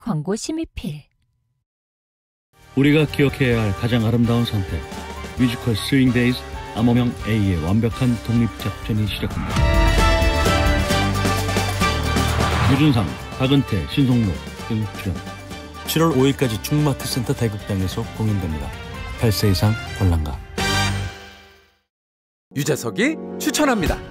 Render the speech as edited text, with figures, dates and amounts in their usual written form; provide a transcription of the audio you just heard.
광고 심의필. 우리가 기억해야 할 가장 아름다운 선택. 뮤지컬 스윙데이즈 암호명 A의 완벽한 독립작전이 시작합니다. 유준상, 박은태, 신송록 등 출연. 7월 5일까지 충마트센터 대극장에서 공연됩니다. 8세 이상 관람가. 유재석이 추천합니다.